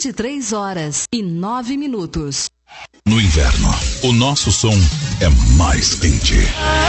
23h09. No inverno, o nosso som é mais quente.